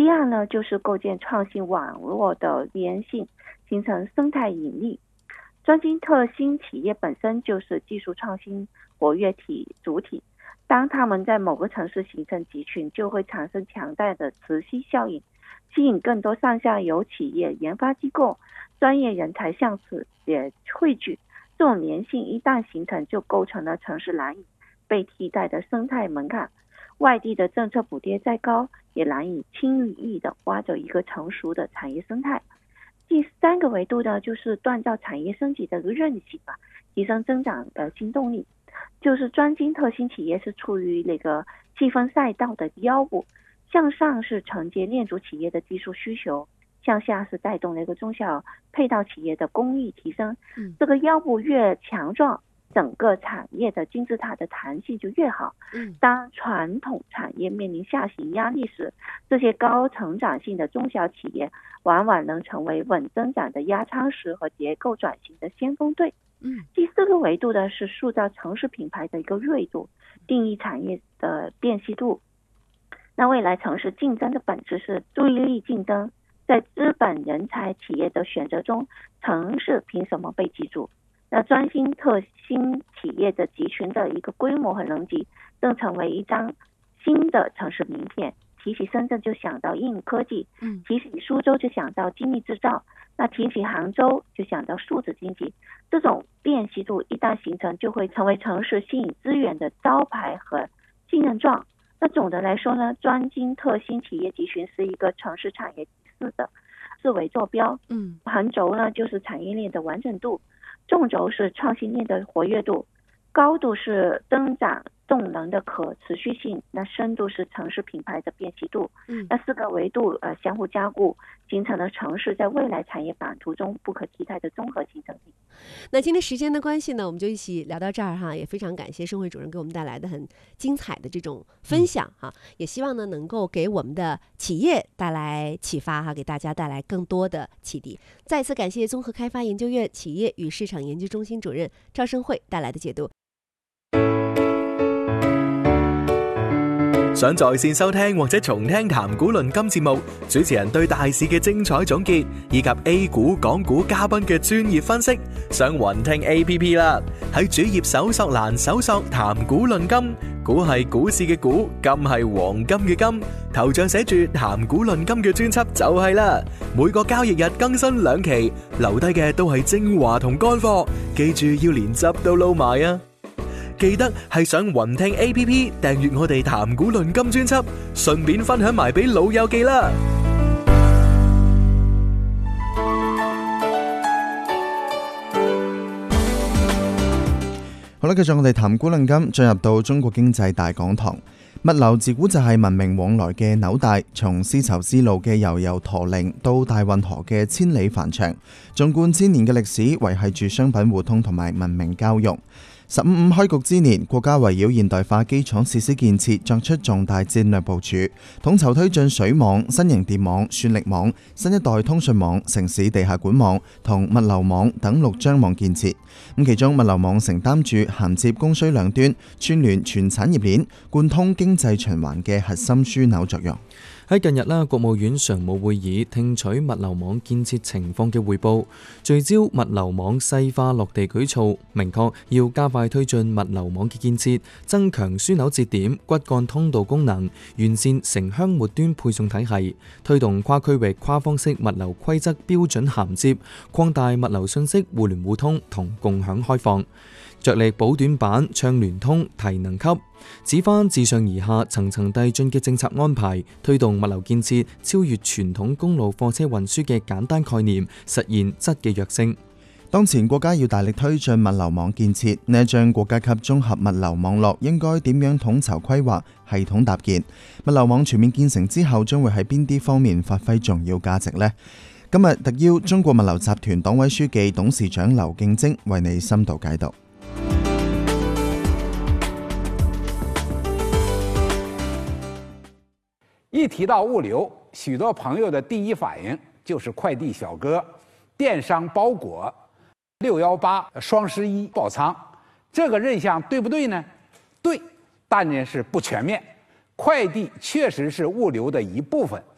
第二呢，就是构建创新网络的粘性，形成生态引力。专精特新企业本身就是技术创新活跃体主体，当他们在某个城市形成集群，就会产生强大的磁吸效应，吸引更多上下游企业、研发机构、专业人才向此也汇聚。这种粘性一旦形成，就构成了城市难以被替代的生态门槛。外地的政策补贴再高，也难以轻易的挖走一个成熟的产业生态。第三个维度呢，就是锻造产业升级的韧性吧，提升增长的新动力。就是专精特新企业是处于那个细分赛道的腰部，向上是承接链主企业的技术需求，向下是带动那个中小配套企业的工艺提升。这个腰部越强壮，整个产业的金字塔的弹性就越好。当传统产业面临下行压力时，这些高成长性的中小企业往往能成为稳增长的压舱石和结构转型的先锋队。第四个维度呢，是塑造城市品牌的一个锐度，定义产业的辨析度。那未来城市竞争的本质是注意力竞争，在资本、人才、企业的选择中，城市凭什么被记住？那专精特新企业的集群的一个规模和能级，正成为一张新的城市名片。提起深圳就想到硬科技，提起苏州就想到精密制造，那提起杭州就想到数字经济。这种辨析度一旦形成，就会成为城市吸引资源的招牌和信任状。那总的来说呢，专精特新企业集群是一个城市产业体系的四维坐标。横轴呢就是产业链的完整度，纵轴是创新链的活跃度，高度是增长动能的可持续性，那深度是城市品牌的辨析度。那四个维度相互加固，形成了城市在未来产业版图中不可替代的综合竞争力。 那今天时间的关系呢，我们就一起聊到这儿哈，也非常感谢盛慧主任给我们带来的很精彩的这种分享哈，也希望呢能够给我们的企业带来启发哈，给大家带来更多的启迪。再次感谢综合开发研究院企业与市场研究中心主任赵盛慧带来的解读。 想在線收聽或者重聽談股論金節目，主持人對大市嘅精彩總結，以及 A 股、港股嘉賓嘅專業分析，上雲聽 APP 啦。喺主頁搜索欄搜索談股論金，股係股市嘅股，金係黃金嘅金，頭像寫住談股論金嘅專輯就係啦。每個交易日更新2期，留低嘅都係精華同乾貨，記住要連汁都撈埋啊！記得係上雲聽 APP 訂閱我哋談股論金專輯，順便分享埋俾老友記啦。 好啦，繼續我哋談股論金，進入到中國經濟大講堂。物流自古就係文明往來嘅紐帶，從絲綢之路嘅悠悠駝鈴到大運河嘅千里帆長，縱貫千年嘅歷史，維繫住商品互通同埋文明交融。15開局之年，國家圍繞現代化基礎設施建設作出重大戰略部署，統籌推進水網、新型電網、算力網、新一代通訊網、城市地下管網同物流網等6張網建設。其中物流網承擔住銜接供需兩端、串聯全產業鏈、貫通經濟循環嘅核心樞紐作用。 喺近日啦，國務院常務會議聽取物流網建設情況嘅匯報，聚焦物流網細化落地舉措，明確要加快推進物流網嘅建設，增強樞紐節點、骨幹通道功能，完善城鄉末端配送體系，推動跨區域跨方式物流規則標準銜接，擴大物流信息互聯互通同共享開放。着力補短板、暢聯通、提能級，指翻自上而下、層層遞進嘅政策安排，推動物流建設超越傳統公路貨車運輸嘅簡單概念，實現質嘅躍升。 當前國家要大力推進物流網建設，呢一張國家級綜合物流網絡應該點樣統籌規劃、系統搭建？物流網全面建成之後，將會喺邊啲方面發揮重要價值呢？今日特邀中國物流集團黨委書記、董事長劉敬晶為你深度解讀。 一提到物流，許多朋友的第一反應就是快遞小哥、電商包裹、618、雙11爆倉，這個印象對不對呢？對，但是不全面。快遞確實是物流的一部分，